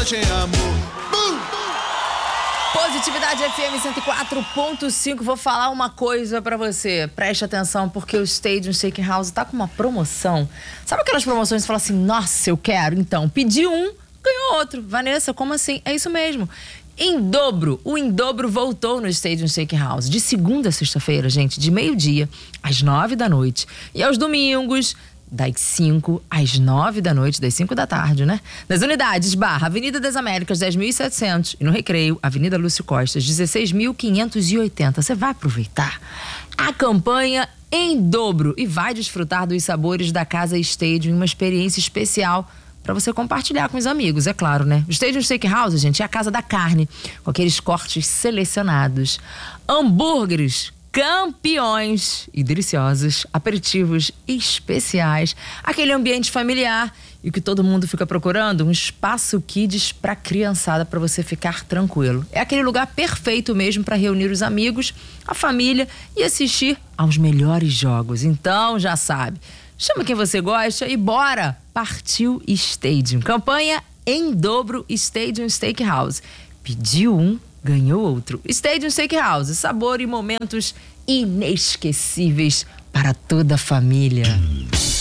te amo. Positividade FM 104.5. Vou falar uma coisa pra você. Preste atenção, porque o Stadium Steakhouse tá com uma promoção. Sabe aquelas promoções que você fala assim, nossa, eu quero? Então, pedi um, ganhou outro. Vanessa, como assim? É isso mesmo. Em dobro, o Em Dobro voltou no Stadium Steakhouse. De segunda a sexta-feira, gente, de meio-dia às 9 da noite. E aos domingos, das 5 às 9 da noite, das 5 da tarde, né? Nas unidades Avenida das Américas, 10.700. E no Recreio, Avenida Lúcio Costas, 16.580. Você vai aproveitar a campanha Em Dobro e vai desfrutar dos sabores da Casa Stadium, uma experiência especial para você compartilhar com os amigos, é claro, né? O Stadium Steakhouse, gente, é a casa da carne, com aqueles cortes selecionados. Hambúrgueres campeões e deliciosos, aperitivos especiais, aquele ambiente familiar e o que todo mundo fica procurando, um espaço kids para criançada, para você ficar tranquilo. É aquele lugar perfeito mesmo para reunir os amigos, a família e assistir aos melhores jogos. Então, já sabe, chama quem você gosta e bora! Partiu Stadium. Campanha Em Dobro Stadium Steakhouse. Pediu um, ganhou outro. Stadium Steakhouse, sabor e momentos inesquecíveis para toda a família.